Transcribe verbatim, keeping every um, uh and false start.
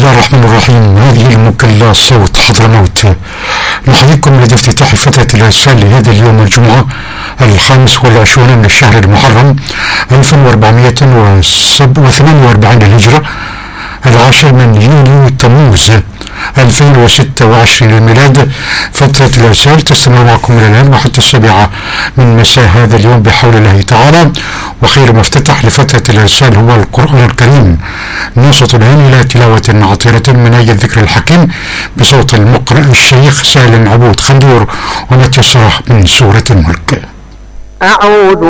الله الرحمن الرحيم. هذه المكلا صوت حضرموت، نحييكم لدى افتتاح فترة الإرسال لهذا اليوم الجمعة الخامس والعشرون من الشهر المحرم ألف وأربعمائة وثمانية وأربعين الهجرة، العاشر من يوليو تموز ألفين وستة وعشرين الميلاد. فترة الإرسال تستمر معكم إلى الآن وحتى السابعة من مساء هذا اليوم بحول الله تعالى. وخير ما افتتح لفترة الإرسال هو القرآن الكريم. نصت الآن إلى تلاوة عطرة من آية الذكر الحكيم بصوت المقرئ الشيخ سالم عبود خندور وما تيسر من سورة الملك. أعوذ